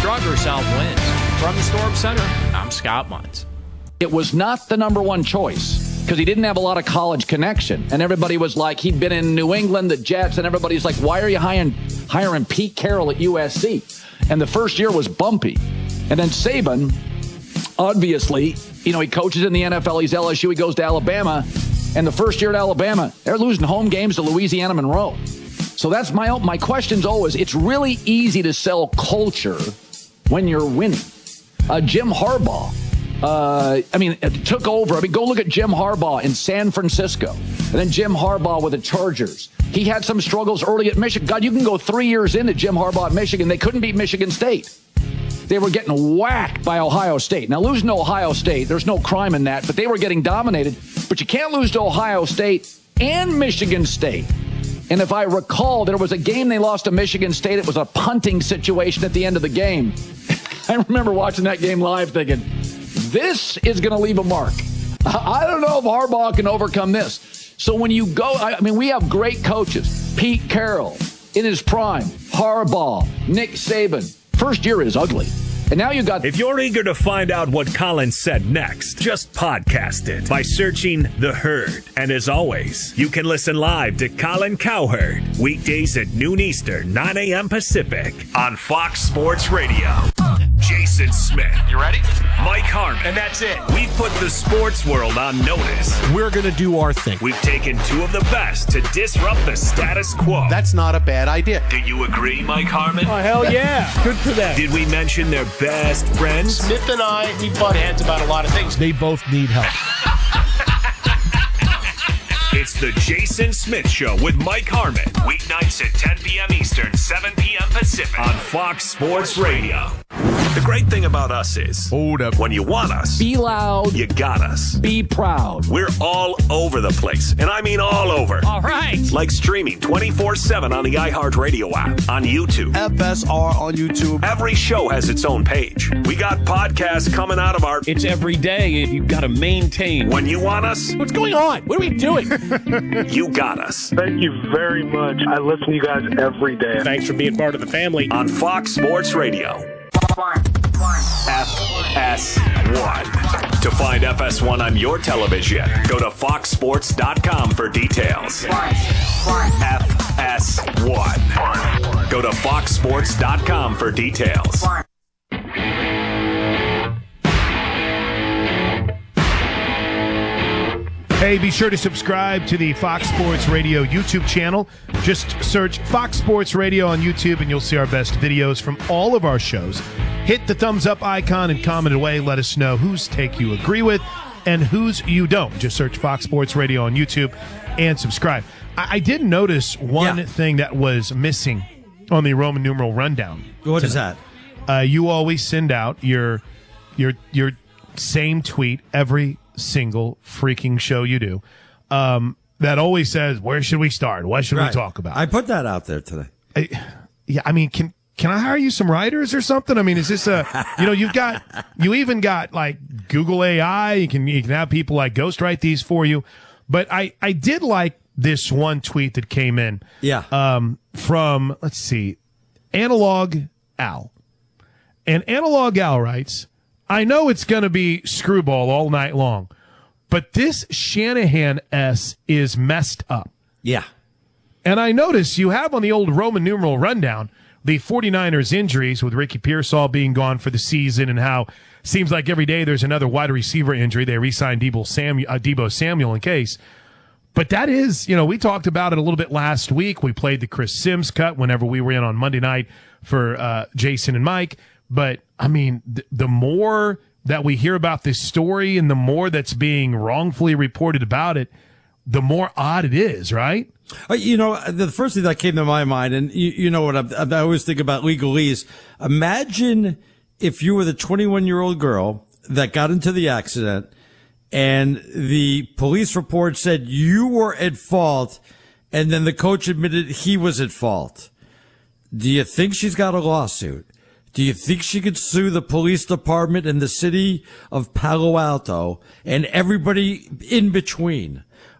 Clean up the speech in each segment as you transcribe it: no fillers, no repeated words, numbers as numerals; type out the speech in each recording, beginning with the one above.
Shrug herself wins. From the Storm Center, I'm Scott Munz. It was not the number one choice because he didn't have a lot of college connection. And everybody was like, he'd been in New England, the Jets, and everybody's like, why are you hiring Pete Carroll at USC? And the first year was bumpy. And then Saban, obviously, he coaches in the NFL. He's LSU. He goes to Alabama. And the first year at Alabama, they're losing home games to Louisiana Monroe. So that's my question's always, it's really easy to sell culture when you're winning. Jim Harbaugh, it took over. Go look at Jim Harbaugh in San Francisco. And then Jim Harbaugh with the Chargers. He had some struggles early at Michigan. God, you can go 3 years into Jim Harbaugh at Michigan. They couldn't beat Michigan State. They were getting whacked by Ohio State. Now, losing to Ohio State, there's no crime in that, but they were getting dominated. But you can't lose to Ohio State and Michigan State. And if I recall, there was a game they lost to Michigan State. It was a punting situation at the end of the game. I remember watching that game live thinking, this is going to leave a mark. I don't know if Harbaugh can overcome this. So when you go, we have great coaches. Pete Carroll in his prime, Harbaugh, Nick Saban. First year is ugly. And now you got... If you're eager to find out what Colin said next, just podcast it by searching The Herd. And as always, you can listen live to Colin Cowherd weekdays at noon Eastern, 9 a.m. Pacific on Fox Sports Radio. Jason Smith. You ready? Mike Harmon. And that's it. We've put the sports world on notice. We're going to do our thing. We've taken two of the best to disrupt the status quo. That's not a bad idea. Do you agree, Mike Harmon? Oh, hell yeah. Good for them. Did we mention their best friends? Smith and I, we butt heads about a lot of things. They both need help. It's the Jason Smith Show with Mike Harmon. Weeknights at 10 p.m. Eastern, 7 p.m. Pacific on Fox Sports Radio. The great thing about us is, hold up, when you want us, be loud, you got us. Be proud. We're all over the place, and I mean all over. All right. Like streaming 24/7 on the iHeartRadio app, on YouTube. FSR on YouTube. Every show has its own page. We got podcasts coming out of our... It's every day, and you've got to maintain. When you want us... What's going on? What are we doing? You got us. Thank you very much. I listen to you guys every day. Thanks for being part of the family. On Fox Sports Radio. FS1. To find FS1 on your television, go to foxsports.com for details. FS1. Go to foxsports.com for details. Hey, be sure to subscribe to the Fox Sports Radio YouTube channel. Just search Fox Sports Radio on YouTube and you'll see our best videos from all of our shows. Hit the thumbs up icon and comment away. Let us know whose take you agree with and whose you don't. Just search Fox Sports Radio on YouTube and subscribe. I did notice one thing that was missing on the Roman numeral rundown. What is that? You always send out your same tweet every single freaking show you do. That always says, where should we start? What should we talk about? I put that out there today. Can I hire you some writers or something? I mean, is this you even got like Google AI. You can have people like ghostwrite these for you. But I did like this one tweet that came in. Yeah. From, let's see, Analog Al. And Analog Al writes, I know it's going to be screwball all night long, but this Shanahan S is messed up. Yeah. And I notice you have on the old Roman numeral rundown the 49ers injuries with Ricky Pearsall being gone for the season and how seems like every day there's another wide receiver injury. They re-signed Deebo Samuel in case. But that is, we talked about it a little bit last week. We played the Chris Sims cut whenever we were in on Monday night for Jason and Mike. But, I mean, the more that we hear about this story and the more that's being wrongfully reported about it, the more odd it is, right? The first thing that came to my mind, and you know what I always think about legalese. Imagine if you were the 21-year-old girl that got into the accident and the police report said you were at fault and then the coach admitted he was at fault. Do you think she's got a lawsuit? Do you think she could sue the police department in the city of Palo Alto and everybody in between?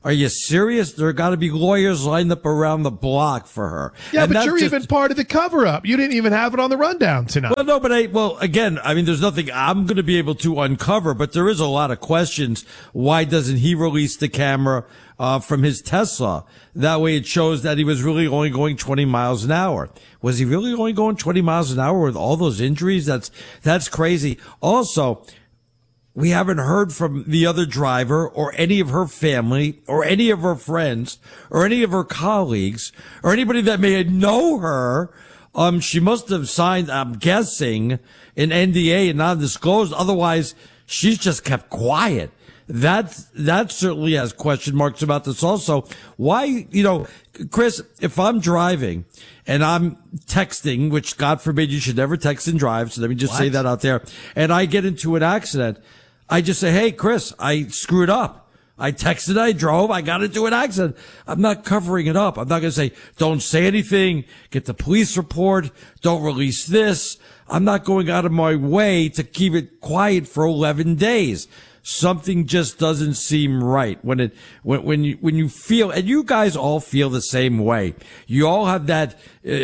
Are you serious? There got to be lawyers lined up around the block for her. Yeah, And but that's you're just- even part of the cover-up. You didn't even have it on the rundown tonight. Well, no, but again, I mean, there's nothing I'm going to be able to uncover, but there is a lot of questions. Why doesn't he release the camera from his Tesla? That way it shows that he was really only going 20 miles an hour. Was he really only going 20 miles an hour with all those injuries? That's crazy. Also, we haven't heard from the other driver or any of her family or any of her friends or any of her colleagues or anybody that may know her. She must have signed, I'm guessing, an NDA and non-disclosed. Otherwise, she's just kept quiet. That certainly has question marks about this also. Why, Chris, if I'm driving and I'm texting, which God forbid you should never text and drive. So let me just say that out there. And I get into an accident. I just say, hey, Chris, I screwed up. I texted, I drove, I got into an accident. I'm not covering it up. I'm not going to say, don't say anything, get the police report, don't release this. I'm not going out of my way to keep it quiet for 11 days. Something just doesn't seem right when you feel, and you guys all feel the same way. You all have that,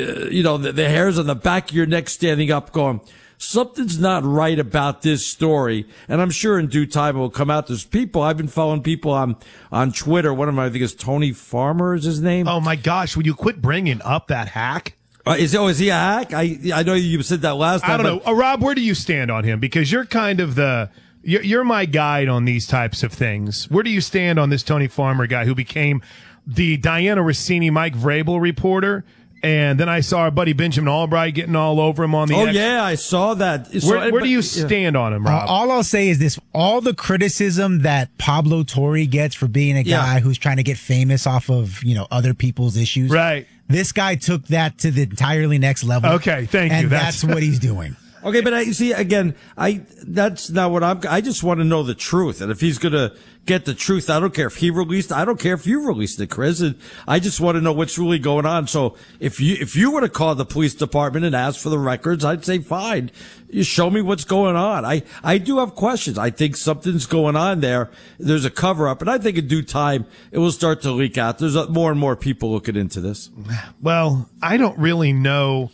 the hairs on the back of your neck standing up going, something's not right about this story. And I'm sure in due time it will come out. There's people, I've been following people on Twitter. One of them, I think is Tony Farmer is his name. Oh my gosh, would you quit bringing up that hack? Is he a hack? I know you said that last time. I don't know. Rob, where do you stand on him? Because you're kind of you're my guide on these types of things. Where do you stand on this Tony Farmer guy who became the Diana Rossini, Mike Vrabel reporter? And then I saw our buddy Benjamin Albright getting all over him on the X. Yeah, I saw that. Where do you stand on him, Rob? All I'll say is this. All the criticism that Pablo Torre gets for being a guy who's trying to get famous off of, other people's issues. Right. This guy took that to the entirely next level. Okay, thank you. And that's what he's doing. Okay, but you see, again, that's not what I just want to know the truth. And if he's going to get the truth, I don't care if he released it. I don't care if you released it, Chris. And I just want to know what's really going on. So if you would have called the police department and asked for the records, I'd say fine. You show me what's going on. I do have questions. I think something's going on there. There's a cover up, and I think in due time it will start to leak out. There's more and more people looking into this. Well, I don't really know.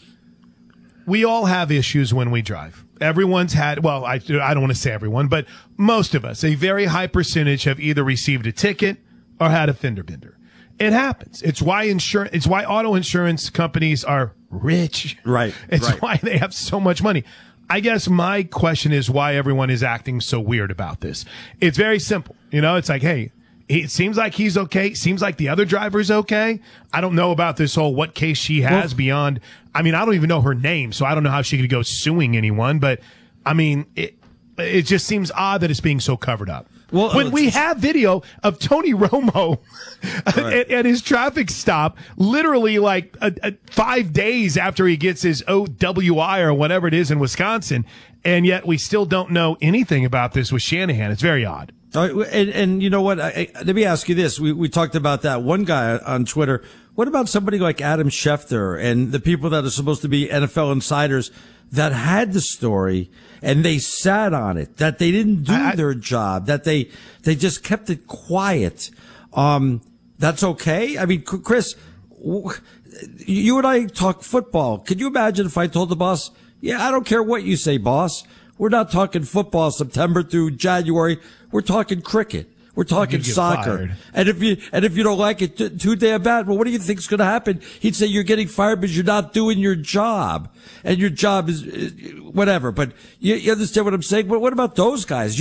We all have issues when we drive. Everyone's had, well, I don't want to say everyone, but most of us, a very high percentage have either received a ticket or had a fender bender. It happens. It's why auto insurance companies are rich. Right. It's why they have so much money. I guess my question is why everyone is acting so weird about this. It's very simple. It's like, hey, it seems like he's okay. Seems like the other driver's okay. I don't know about this whole what case she has beyond. I mean, I don't even know her name, so I don't know how she could go suing anyone. But I mean, it just seems odd that it's being so covered up. Well, when we have video of Tony Romo at his traffic stop, literally like 5 days after he gets his OWI or whatever it is in Wisconsin, and yet we still don't know anything about this with Shanahan. It's very odd. And you know what? Let me ask you this. We talked about that one guy on Twitter. What about somebody like Adam Schefter and the people that are supposed to be NFL insiders that had the story and they sat on it, that they didn't do their job, that they just kept it quiet? That's okay? I mean, Chris, you and I talk football. Could you imagine if I told the boss, yeah, I don't care what you say, boss. We're not talking football September through January. We're talking cricket. We're talking soccer. Fired. And if you don't like it too damn bad, well, what do you think's going to happen? He'd say you're getting fired because you're not doing your job, and your job is whatever. But you understand what I'm saying? But what about those guys?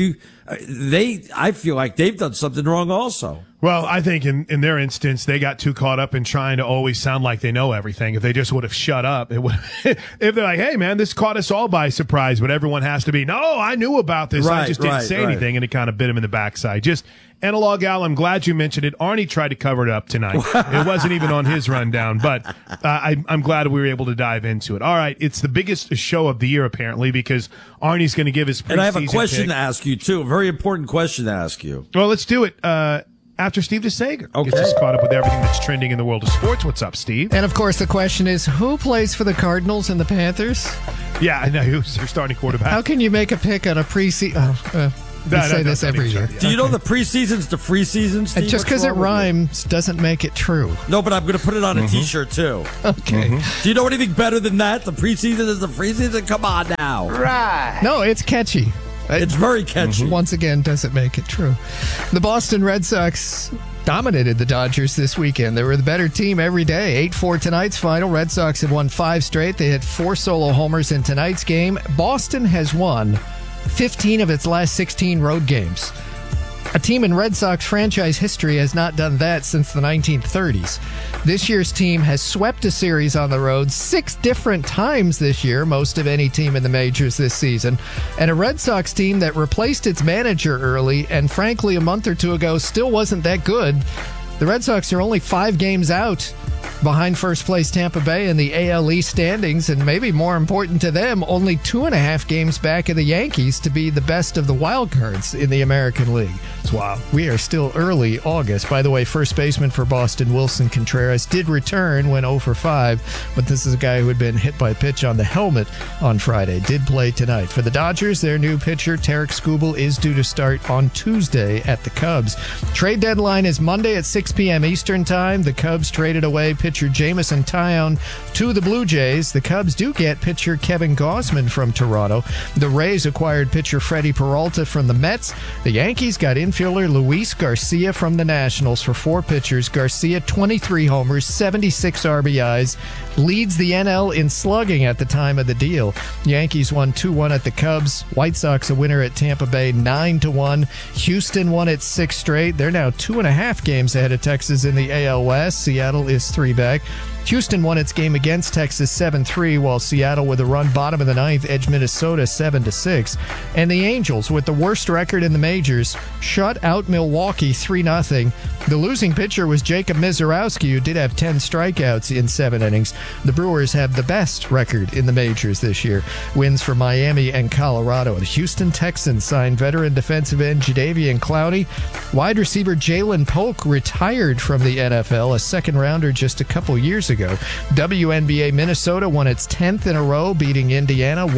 I feel like they've done something wrong also. Well, I think in their instance, they got too caught up in trying to always sound like they know everything. If they just would have shut up, it would. If they're like, "Hey, man, this caught us all by surprise," but everyone has to be, "No, I knew about this. I just didn't say anything," and it kind of bit him in the backside. Just analog Al, I'm glad you mentioned it. Arnie tried to cover it up tonight. It wasn't even on his rundown, but I'm glad we were able to dive into it. All right, it's the biggest show of the year apparently because Arnie's going to give his preseason and I have a question pick. to ask you too. A very important question to ask you. Well, let's do it. After Steve DeSager gets us caught up with everything that's trending in the world of sports. What's up, Steve? And, of course, the question is, who plays for the Cardinals and the Panthers? Yeah, I know. Who's their starting quarterback? How can you make a pick on a preseason? We say this every year. Do you know the preseason's the free season, Steve? And just because it rhymes doesn't make it true. No, but I'm going to put it on a T-shirt, too. Okay. Do you know anything better than that? The preseason is the free season? Come on now. Right. No, it's catchy. It's very catchy. Once again, doesn't make it true. The Boston Red Sox dominated the Dodgers this weekend. They were the better team every day. 8-4 tonight's final. Red Sox have won 5 straight. They hit 4 solo homers in tonight's game. Boston has won 15 of its last 16 road games. A team in Red Sox franchise history has not done that since the 1930s. This year's team has swept a series on the road 6 different times this year, most of any team in the majors this season. And a Red Sox team that replaced its manager early and frankly a month or two ago still wasn't that good. The Red Sox are only 5 games out behind first place Tampa Bay in the AL East standings, and maybe more important to them, only 2.5 games back of the Yankees to be the best of the wild cards in the American League. It's wild. We are still early August. By the way, first baseman for Boston, Wilson Contreras, did return, went 0 for 5, but this is a guy who had been hit by a pitch on the helmet on Friday. Did play tonight. For the Dodgers, their new pitcher, Tarek Skubal, is due to start on Tuesday at the Cubs. Trade deadline is Monday at 6 p.m. Eastern Time. The Cubs traded away pitcher Jameson Taillon to the Blue Jays. The Cubs do get pitcher Kevin Gausman from Toronto. The Rays acquired pitcher Freddie Peralta from the Mets. The Yankees got infielder Luis Garcia from the Nationals for 4 pitchers. Garcia, 23 homers, 76 RBIs, leads the NL in slugging at the time of the deal. Yankees won 2-1 at the Cubs. White Sox a winner at Tampa Bay 9-1. Houston won its 6th straight. They're now 2.5 games ahead of Texas in the AL West. Seattle is 3 back. Houston won its game against Texas 7-3, while Seattle, with a run bottom of the 9th, edged Minnesota 7-6. And the Angels, with the worst record in the majors, shut out Milwaukee 3-0. The losing pitcher was Jacob Mizorowski, who did have 10 strikeouts in 7 innings. The Brewers have the best record in the majors this year. Wins for Miami and Colorado. The Houston Texans signed veteran defensive end Jadeveon Clowney. Wide receiver Jalen Polk retired from the NFL, a second-rounder just a couple years ago. WNBA Minnesota won its 10th in a row, beating Indiana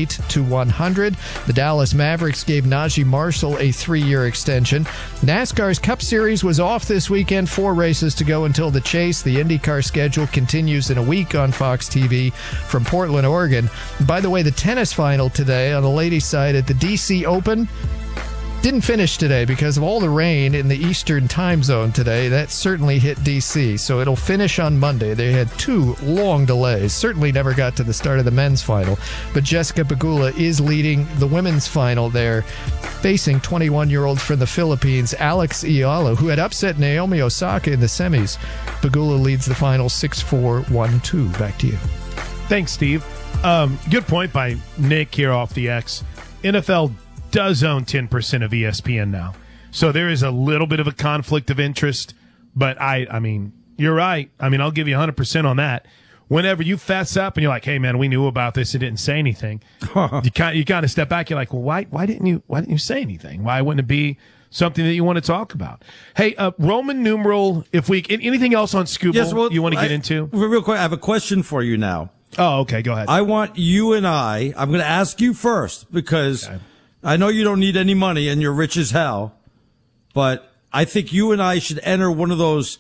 108-100. The Dallas Mavericks gave Najee Marshall a 3-year extension. NASCAR's Cup Series was off this weekend. 4 races to go until the chase. The IndyCar schedule continues in a week on Fox TV from Portland, Oregon. By the way, the tennis final today on the ladies' side at the DC Open didn't finish today because of all the rain in the Eastern time zone today. That certainly hit D.C., so it'll finish on Monday. They had 2 long delays. Certainly never got to the start of the men's final. But Jessica Pegula is leading the women's final there, facing 21-year-old from the Philippines, Alex Ialo, who had upset Naomi Osaka in the semis. Pegula leads the final 6-4, 1-2. Back to you. Thanks, Steve. Good point by Nick here off the X. NFL does own 10% of ESPN now. So there is a little bit of a conflict of interest, but I mean, you're right. I mean, I'll give you 100% on that. Whenever you fess up and you're like, hey man, we knew about this and didn't say anything, you kind of step back. You're like, well, why didn't you say anything? Why wouldn't it be something that you want to talk about? Hey, Roman numeral, anything else on Skubal you want to get into? Real quick, I have a question for you now. Oh, okay, go ahead. I want you and I'm going to ask you first because I know you don't need any money and you're rich as hell, but I think you and I should enter one of those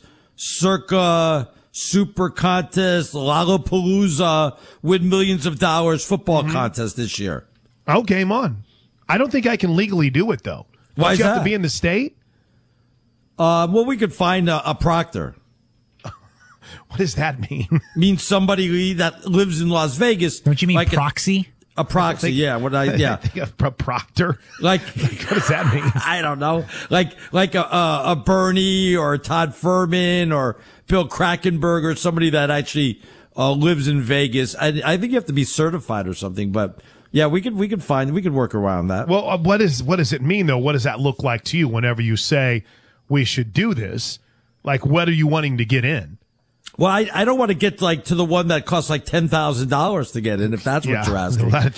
circa super contest, Lollapalooza, win millions of dollars football contest this year. Oh, game on. I don't think I can legally do it, though. Why is you that? have to be in the state? Well, we could find a proctor. What does that mean? Means somebody that lives in Las Vegas. Don't you mean like proxy? A proxy, yeah. A proctor? Like, what does that mean? I don't know. Like a Bernie or Todd Furman or Bill Krakenberg or somebody that actually lives in Vegas. I think you have to be certified or something, but yeah, we could work around that. Well, what does it mean though? What does that look like to you whenever you say we should do this? Like, what are you wanting to get in? Well, I don't want to get like to the one that costs like $10,000 to get in, if that's what you're asking. That's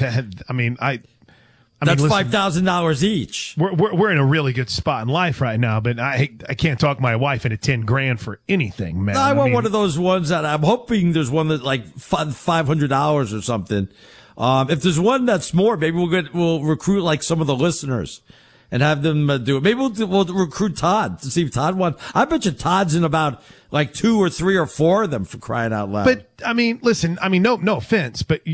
$5,000 each. We're in a really good spot in life right now, but I can't talk my wife into $10,000 for anything, man. I want one of those ones that I'm hoping there's one that like $500 or something. If there's one that's more, maybe we'll recruit like some of the listeners and have them do it. Maybe we'll recruit Todd to see if Todd wants. I bet you Todd's in about like 2 or 3 or 4 of them, for crying out loud. But I mean, listen, no offense, but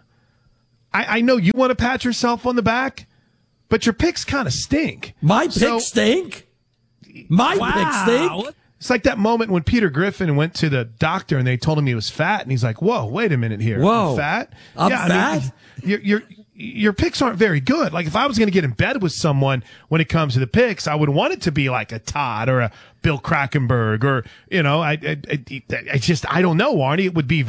I know you want to pat yourself on the back, but your picks kind of stink. My picks stink? My picks stink? It's like that moment when Peter Griffin went to the doctor and they told him he was fat, and he's like, "Whoa, wait a minute here, whoa, I'm fat? I'm fat? I mean, your picks aren't very good. Like if I was going to get in bed with someone when it comes to the picks, I would want it to be like a Todd or a Bill Krakenberg, or I don't know, Arnie. It would be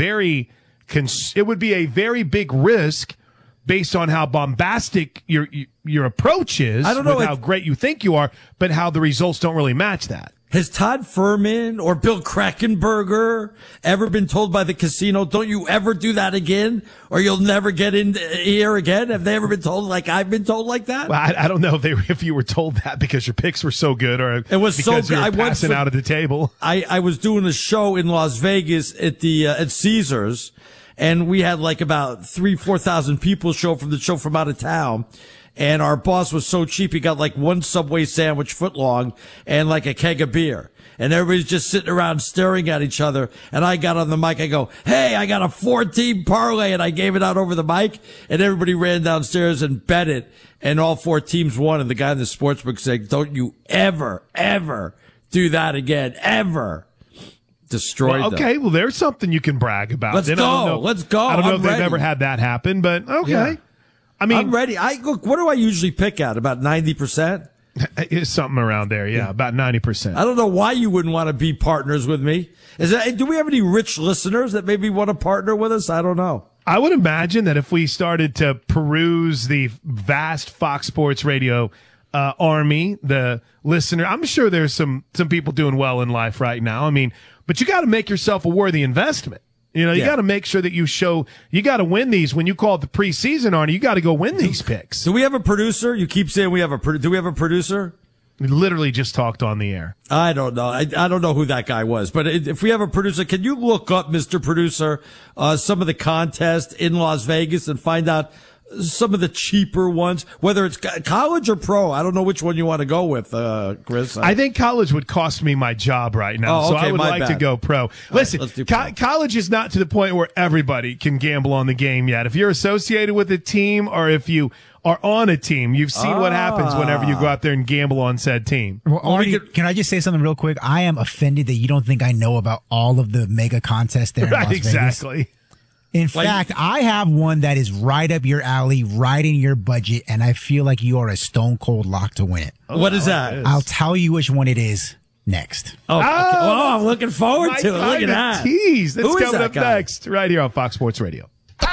it would be a very big risk based on how bombastic your approach is. I don't know how great you think you are, but how the results don't really match that. Has Todd Furman or Bill Krakenberger ever been told by the casino, don't you ever do that again, or you'll never get in here again? Have they ever been told like I've been told like that? Well, I don't know if you were told that because your picks were so good, or it was because you were passing out of the table. I was doing a show in Las Vegas at Caesars, and we had like about 3,000-4,000 people show from out of town. And our boss was so cheap, he got like 1 Subway sandwich foot long and like a keg of beer. And everybody's just sitting around staring at each other. And I got on the mic. I go, "Hey, I got a 4-team parlay." And I gave it out over the mic. And everybody ran downstairs and bet it. And all 4 teams won. And the guy in the sportsbook said, "Don't you ever, ever do that again. Ever." Destroyed them. Okay, well, there's something you can brag about. Let's go. Let's go. I don't know if they've ever had that happen, but okay. Yeah. I mean, I'm ready. Look, what do I usually pick at? About 90%? It's something around there, yeah, about 90%. I don't know why you wouldn't want to be partners with me. Do we have any rich listeners that maybe want to partner with us? I don't know. I would imagine that if we started to peruse the vast Fox Sports Radio army, the listener, I'm sure there's some people doing well in life right now. I mean, but you got to make yourself a worthy investment. You got to make sure that you got to win these. When you call it the preseason, Arnie, you got to go win these picks. Do we have a producer? You keep saying do we have a producer? We literally just talked on the air. I don't know. I don't know who that guy was, but if we have a producer, can you look up, Mr. Producer, some of the contests in Las Vegas and find out some of the cheaper ones, whether it's college or pro? I don't know which one you want to go with, Chris. I think college would cost me my job right now, so I would like to go pro. Listen, college is not to the point where everybody can gamble on the game yet. If you're associated with a team, or if you are on a team, you've seen what happens whenever you go out there and gamble on said team. Well, Arnie, can I just say something real quick? I am offended that you don't think I know about all of the mega contests there in Las Vegas. Exactly. In fact, I have one that is right up your alley, right in your budget, and I feel like you are a stone cold lock to win it. What is that? I'll tell you which one it is next. Oh, okay. I'm looking forward to it. Look at that. Tease. That's coming up next, right here on Fox Sports Radio.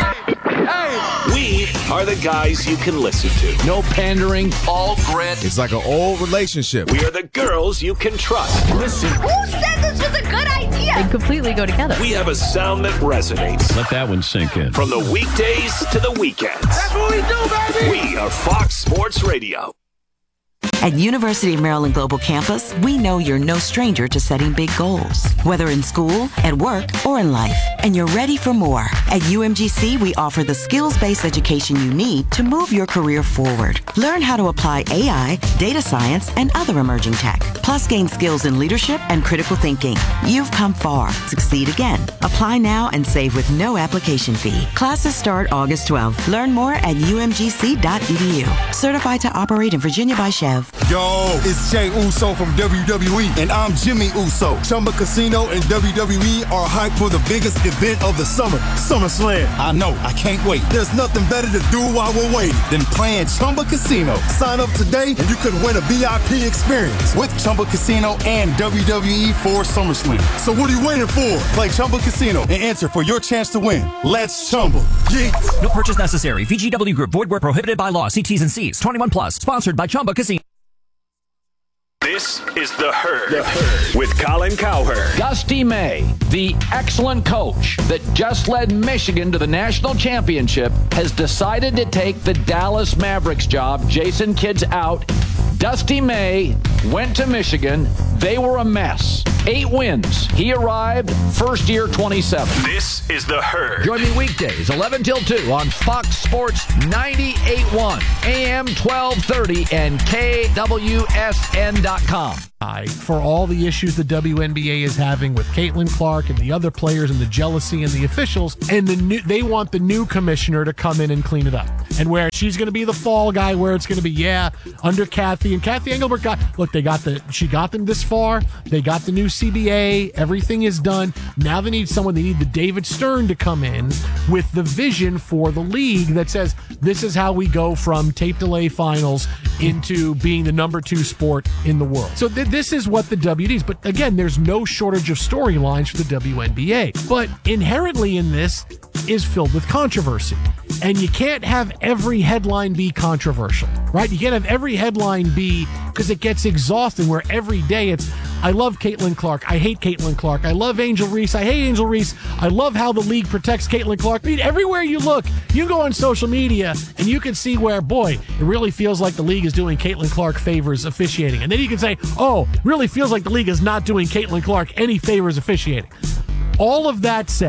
We are the guys you can listen to. No pandering, all grit. It's like an old relationship. We are the girls you can trust. Listen. Who said this was a good idea? They completely go together. We have a sound that resonates. Let that one sink in. From the weekdays to the weekends. That's what we do, baby. We are Fox Sports Radio. At University of Maryland Global Campus, we know you're no stranger to setting big goals, whether in school, at work, or in life, and you're ready for more. At UMGC, we offer the skills-based education you need to move your career forward. Learn how to apply AI, data science, and other emerging tech, plus gain skills in leadership and critical thinking. You've come far. Succeed again. Apply now and save with no application fee. Classes start August 12th. Learn more at umgc.edu. Certified to operate in Virginia by Chev. Yo, it's Jey Uso from WWE, and I'm Jimmy Uso. Chumba Casino and WWE are hyped for the biggest event of the summer, SummerSlam. I know, I can't wait. There's nothing better to do while we're waiting than playing Chumba Casino. Sign up today and you could win a VIP experience with Chumba Casino and WWE for SummerSlam. So what are you waiting for? Play Chumba Casino and enter for your chance to win. Let's Chumba. Yeah. No purchase necessary. VGW Group. Void where prohibited by law. See T's and C's. 21 plus. Sponsored by Chumba Casino. This is The Herd with Colin Cowherd. Dusty May, the excellent coach that just led Michigan to the national championship, has decided to take the Dallas Mavericks job. Jason Kidd's out. Dusty May went to Michigan. They were a mess. 8 wins. He arrived first year 27. This is The Herd. Join me weekdays 11 till 2 on Fox Sports 98.1 AM 1230 and KWSN.com. For all the issues the WNBA is having with Caitlin Clark and the other players and the jealousy and the officials, and they want the new commissioner to come in and clean it up. And where she's going to be the fall guy, where it's going to be, under Kathy. And Kathy Engelbert she got them this far. They got the new CBA. Everything is done. Now they need the David Stern to come in with the vision for the league that says, this is how we go from tape delay finals into being the number 2 sport in the world. So this is what the W needs. But again, there's no shortage of storylines for the WNBA. But inherently in this is filled with controversy. And you can't have every headline be controversial, right? You can't have every headline be, because it gets exhausting, where every day it's, I love Caitlin Clark, I hate Caitlin Clark, I love Angel Reese, I hate Angel Reese, I love how the league protects Caitlin Clark. I mean, everywhere you look, you go on social media and you can see where, boy, it really feels like the league is doing Caitlin Clark favors officiating. And then you can say, oh, it really feels like the league is not doing Caitlin Clark any favors officiating. All of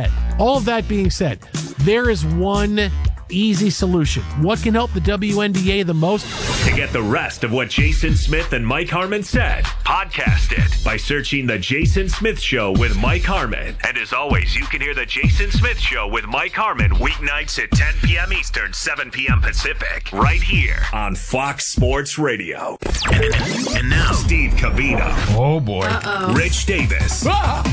that being said, there is one easy solution. What can help the WNBA the most? To get the rest of what Jason Smith and Mike Harmon said, podcast it by searching The Jason Smith Show with Mike Harmon. And as always, you can hear The Jason Smith Show with Mike Harmon weeknights at 10 p.m. Eastern, 7 p.m. Pacific, right here on Fox Sports Radio. And now, Steve Covino. Oh, boy. Rich Davis.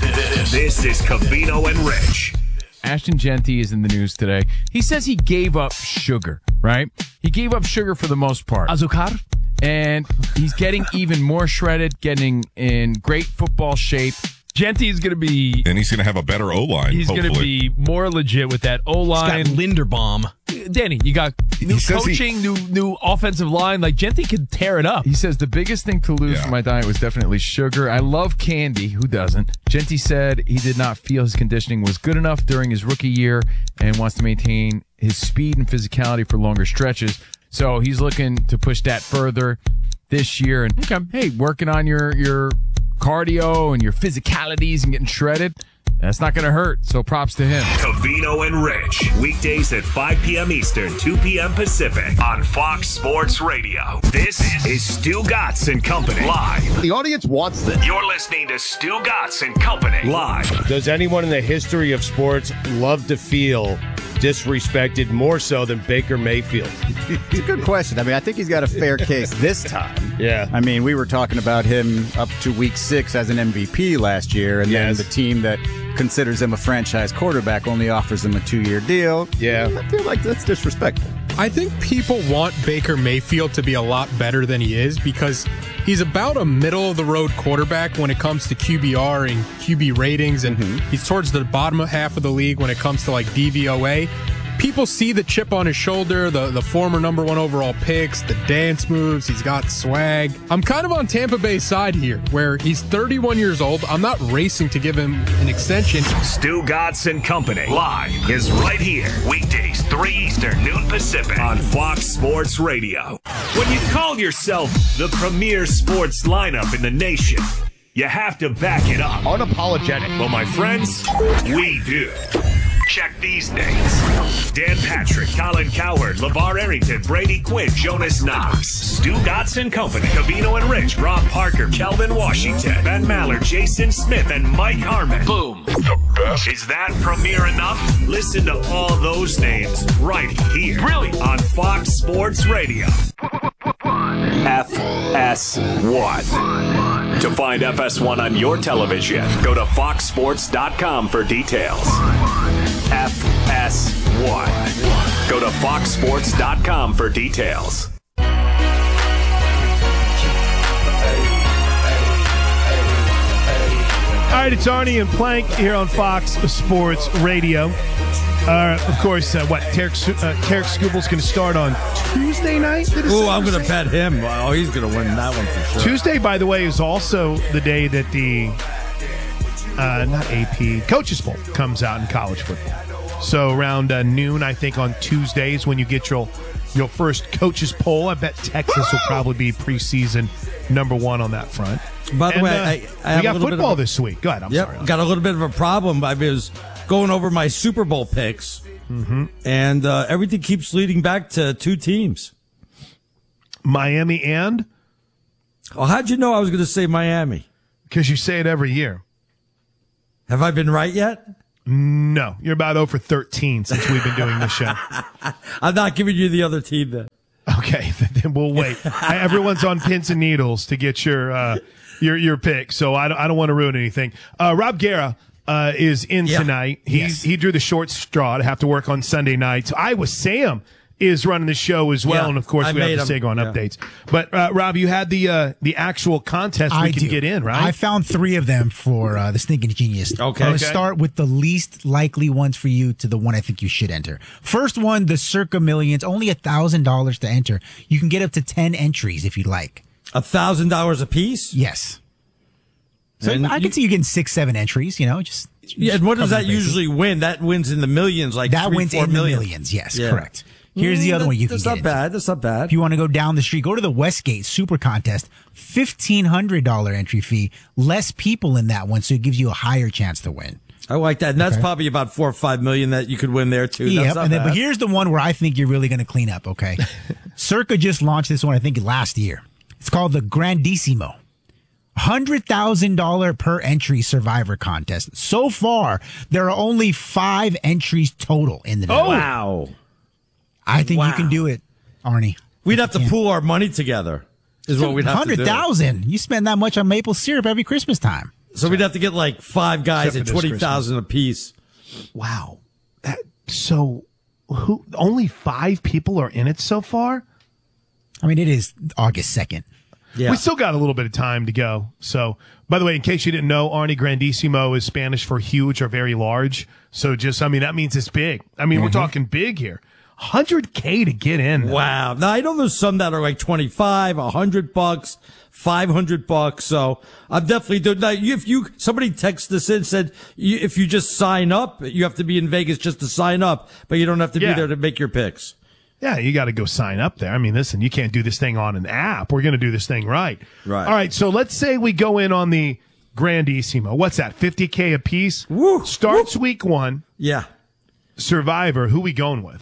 This is Covino and Rich. Ashton Genty is in the news today. He says he gave up sugar, right? He gave up sugar for the most part. Azúcar. And he's getting even more shredded, getting in great football shape. Genty is going to be... And he's going to have a better O-line, He's going to be more legit with that O-line. He's got Linderbaum. Danny, you got new coaching, new offensive line. Like, Genty could tear it up. He says the biggest thing to lose from my diet was definitely sugar. I love candy. Who doesn't? Genty said he did not feel his conditioning was good enough during his rookie year and wants to maintain his speed and physicality for longer stretches. So he's looking to push that further this year. And, hey, working on your cardio and your physicalities and getting shredded, that's not going to hurt, so props to him. Covino and Rich, weekdays at 5 p.m. Eastern, 2 p.m. Pacific on Fox Sports Radio. This is Stu Gatz and Company live. The audience wants this. You're listening to Stu Gatz and Company live. Does anyone in the history of sports love to feel disrespected more so than Baker Mayfield? It's a good question. I mean, I think he's got a fair case this time. Yeah. I mean, we were talking about him up to week 6 as an MVP last year, and then the team that considers him a franchise quarterback only offers him a 2-year deal. Yeah. I feel like that's disrespectful. I think people want Baker Mayfield to be a lot better than he is because he's about a middle-of-the-road quarterback when it comes to QBR and QB ratings, and he's towards the bottom half of the league when it comes to, like, DVOA. People see the chip on his shoulder, the former number 1 overall picks, the dance moves, he's got swag. I'm kind of on Tampa Bay's side here, where he's 31 years old. I'm not racing to give him an extension. Stu Gatz and Company live is right here, weekdays 3 Eastern, noon Pacific on Fox Sports Radio. When you call yourself the premier sports lineup in the nation, you have to back it up. Unapologetic. Well, my friends, we do. Check these names: Dan Patrick, Colin Cowherd, LeVar Arrington, Brady Quinn, Jonas Knox, Stu Gatz and Company, Covino and Rich, Rob Parker, Kelvin Washington, Ben Maller, Jason Smith, and Mike Harmon. Boom. The best. Is that premier enough? Listen to all those names right here. Really? On Fox Sports Radio. FS1. To find FS1 on your television, go to foxsports.com for details. FS1. Go to foxsports.com for details. All right, it's Arnie and Plank here on Fox Sports Radio. Of course, Tarek Skubel's going to start on Tuesday night? Oh, I'm going to bet him. Oh, he's going to win that one for sure. Tuesday, by the way, is also the day that the, not AP, Coaches Bowl comes out in college football. So around noon, I think, on Tuesdays when you get your first coaches poll. I bet Texas will probably be preseason number one on that front. By the way, we got football this week. Go ahead. I'm sorry. Got a little bit of a problem. I was going over my Super Bowl picks, and everything keeps leading back to two teams. Miami and? Oh, how'd you know I was going to say Miami? Because you say it every year. Have I been right yet? No. You're about 0 for 13 since we've been doing this show. I'm not giving you the other team then. Okay, then we'll wait. Everyone's on pins and needles to get your pick, so I don't want to ruin anything. Rob Guerra is in tonight. He drew the short straw to have to work on Sunday nights. Iowa Sam is running the show as well, and of course we have the Sagon updates. But Rob, you had the actual contest we can get in, right? I found 3 of them for the Stinking Genius. Okay. I'm going to start with the least likely ones for you to the one I think you should enter. First one, the Circa Millions, only $1,000 to enter. You can get up to 10 entries if you'd like. $1,000 a piece? Yes. So I can see you getting 6-7 entries, just and what does that usually win? That wins in the millions, like that 3, wins 4 in million. the millions. Yes, correct. Here's the other one you can get. That's not bad. That's not bad. If you want to go down the street, go to the Westgate Super Contest. $1,500 entry fee. Less people in that one, so it gives you a higher chance to win. I like that. And that's probably about 4 or 5 million that you could win there too. Yep. But here's the one where I think you're really going to clean up. Okay. Circa just launched this one, I think last year. It's called the Grandissimo. $100,000 per entry Survivor contest. So far, there are only 5 entries total in the deal. Oh, wow. I think you can do it, Arnie. We'd have to pool our money together, is what we'd have to do. $100,000. You spend that much on maple syrup every Christmas time. So we'd have to get like 5 guys at $20,000 a piece. Wow. So only 5 people are in it so far? I mean, it is August 2nd. Yeah. We still got a little bit of time to go. So, by the way, in case you didn't know, Arnie, Grandissimo is Spanish for huge or very large. So that means it's big. I mean, we're talking big here. $100K to get in. Wow. Now, I know there's some that are like $25, $100, $500. So I'm definitely doing that. Somebody texted us in and said, if you just sign up, you have to be in Vegas just to sign up, but you don't have to be there to make your picks. Yeah, you got to go sign up there. I mean, listen, you can't do this thing on an app. We're going to do this thing right. Right. All right. So let's say we go in on the Grandissimo. What's that? $50K a piece. Woo. Starts week 1. Yeah. Survivor. Who we going with?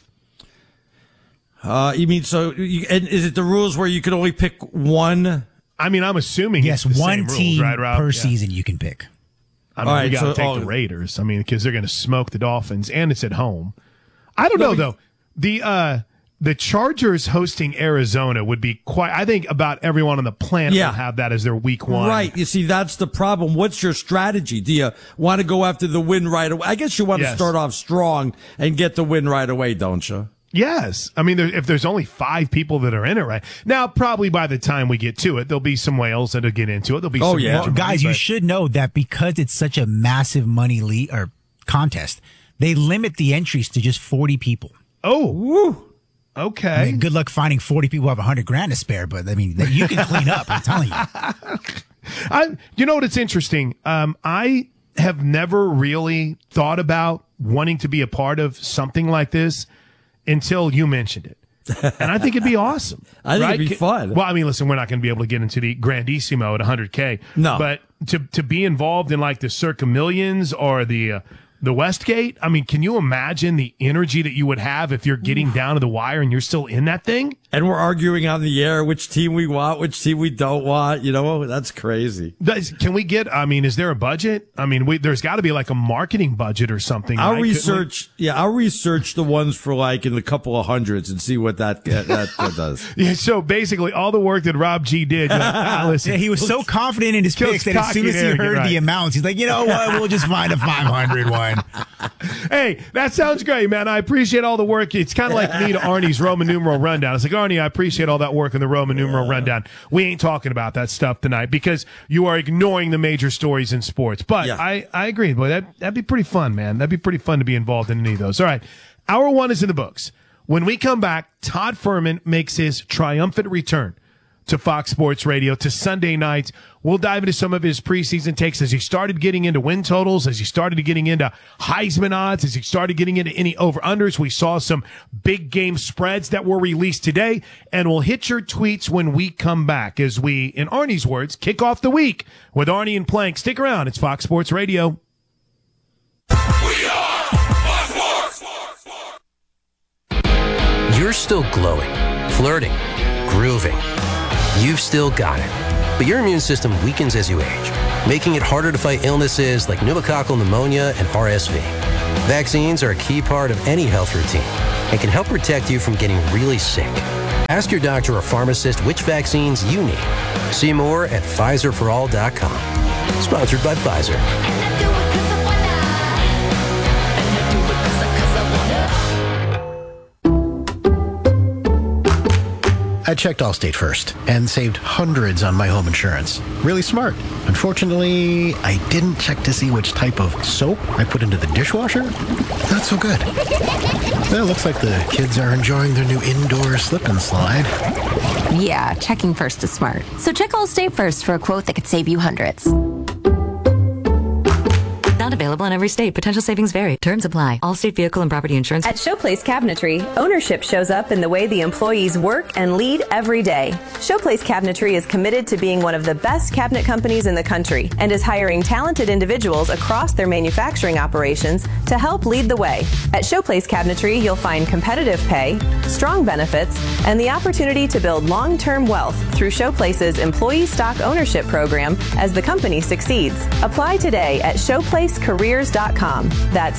You mean and is it the rules where you can only pick one? I mean, I'm assuming yes, it's the one same team rules, right, Rob? per season you can pick. I mean, we got to take the Raiders. I mean, because they're going to smoke the Dolphins, and it's at home. I don't know though. The Chargers hosting Arizona would be quite. I think about everyone on the planet will have that as their week 1. Right. You see, that's the problem. What's your strategy? Do you want to go after the win right away? I guess you want to start off strong and get the win right away, don't you? Yes. I mean, if there's only 5 people that are in it right now, probably by the time we get to it, there'll be some whales that'll get into it. There'll be some well, guys, you should know that because it's such a massive money or contest, they limit the entries to just 40 people. Oh, woo. Okay. I mean, good luck finding 40 people who have $100,000 to spare, but I mean, you can clean up. I'm telling you. You know what? It's interesting. I have never really thought about wanting to be a part of something like this until you mentioned it. And I think it'd be awesome. I think it'd be fun. Well, I mean, listen, we're not going to be able to get into the Grandissimo at $100K. No. But to be involved in like the Circa Millions or the Westgate, I mean, can you imagine the energy that you would have if you're getting down to the wire and you're still in that thing? And we're arguing on the air which team we want, which team we don't want. You know, that's crazy. Can we get, I mean, is there a budget? I mean, there's got to be like a marketing budget or something. I'll research the ones for like in the couple of hundreds and see what that does. Yeah, so basically all the work that Rob G did. Listen, he was so confident in his picks that as soon as he heard the amounts, he's like, you know what, we'll just find a 500 one. Hey, that sounds great, man. I appreciate all the work. It's kind of like me to Arnie's Roman numeral rundown. It's like, Arnie, I appreciate all that work in the Roman numeral rundown. We ain't talking about that stuff tonight because you are ignoring the major stories in sports. But I agree. Boy, that'd be pretty fun, man. That'd be pretty fun to be involved in any of those. All right. Hour 1 is in the books. When we come back, Todd Furman makes his triumphant return. to Fox Sports Radio, to Sunday nights. We'll dive into some of his preseason takes as he started getting into win totals, as he started getting into Heisman odds, as he started getting into any over-unders. We saw some big game spreads that were released today, and we'll hit your tweets when we come back as we, in Arnie's words, kick off the week with Arnie and Plank. Stick around. It's Fox Sports Radio. You're still glowing, flirting, grooving. You've still got it. But your immune system weakens as you age, making it harder to fight illnesses like pneumococcal pneumonia and RSV. Vaccines are a key part of any health routine and can help protect you from getting really sick. Ask your doctor or pharmacist which vaccines you need. See more at PfizerForAll.com. Sponsored by Pfizer. I checked Allstate first and saved hundreds on my home insurance. Really smart. Unfortunately, I didn't check to see which type of soap I put into the dishwasher. Not so good. Well, it looks like the kids are enjoying their new indoor slip and slide. Yeah, checking first is smart. So check Allstate first for a quote that could save you hundreds. Not available in every state. Potential savings vary. Terms apply. Allstate Vehicle and Property Insurance. At Showplace Cabinetry, ownership shows up in the way the employees work and lead every day. Showplace Cabinetry is committed to being one of the best cabinet companies in the country and is hiring talented individuals across their manufacturing operations to help lead the way. At Showplace Cabinetry, you'll find competitive pay, strong benefits, and the opportunity to build long-term wealth through Showplace's employee stock ownership program as the company succeeds. Apply today at showplacecareers.com. That's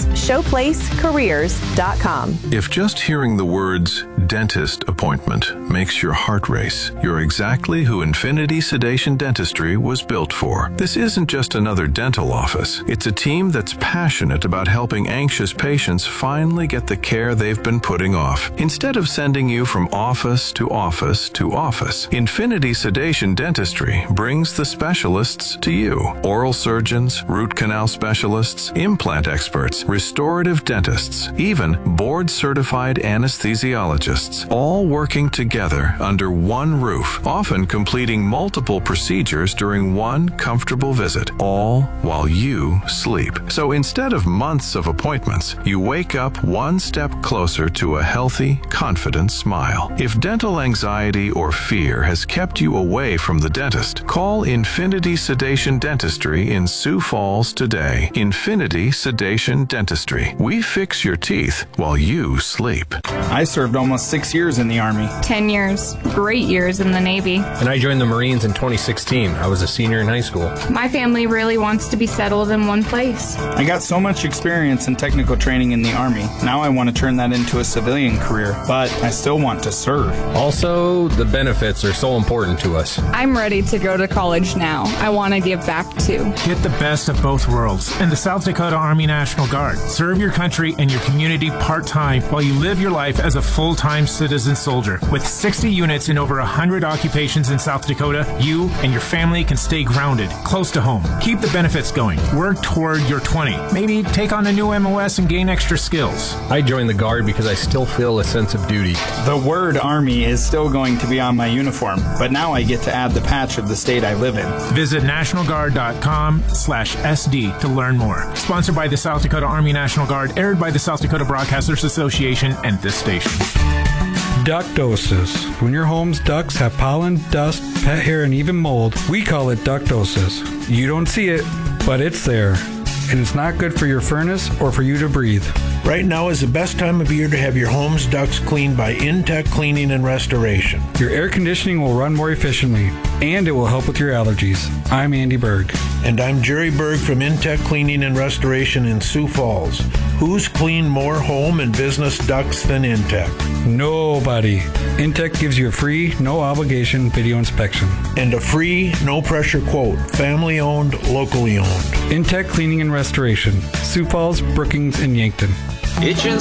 showplacecareers.com. If just hearing the words dentist appointment makes your heart race, you're exactly who Infinity Sedation Dentistry was built for. This isn't just another dental office. It's a team that's passionate about helping anxious patients finally get the care they've been putting off. Instead of sending you from office to office to office, Infinity Sedation Dentistry brings the specialists to you. Oral surgeons, root canal specialists, implant experts, restorative dentists, even board-certified anesthesiologists, all working together under one roof, often completing multiple procedures during one comfortable visit, all while you sleep. So instead of months of appointments, you wake up one step closer to a healthy, confident smile. If dental anxiety or fear has kept you away from the dentist, call Infinity Sedation Dentistry in Sioux Falls today. Infinity Sedation Dentistry. We fix your teeth while you sleep. I served almost 6 years in the Army. 10 years. Great years in the Navy. And I joined the Marines in 2016. I was a senior in high school. My family really wants to be settled in one place. I got so much experience and technical training in the Army. Now I want to turn that into a civilian career, but I still want to serve. Also, the benefits are so important to us. I'm ready to go to college now. I want to give back too. Get the best of both worlds in the South Dakota Army National Guard. Serve your country and your community part-time while you live your life as a full-time citizen soldier. With 60 units in over 100 occupations in South Dakota, you and your family can stay grounded, close to home. Keep the benefits going. Work toward your 20. Maybe take on a new MOS and gain extra skills. I joined the Guard because I still feel a sense of duty. The word Army is still going to be on my uniform, but now I get to add the patch of the state I live in. Visit nationalguard.com/SD to learn more. Sponsored by the South Dakota Army National Guard, aired by the South Dakota Broadcasters Association and this station. Ductosis. When your home's ducts have pollen, dust, pet hair, and even mold, we call it ductosis. You don't see it, but it's there. And it's not good for your furnace or for you to breathe. Right now is the best time of year to have your home's ducts cleaned by Intech Cleaning and Restoration. Your air conditioning will run more efficiently, and it will help with your allergies. I'm Andy Berg. And I'm Jerry Berg from Intech Cleaning and Restoration in Sioux Falls. Who's cleaned more home and business ducts than Intech? Nobody. Intech gives you a free, no obligation video inspection. And a free, no pressure quote. Family owned, locally owned. Intech Cleaning and Restoration. Sioux Falls, Brookings, and Yankton. Itching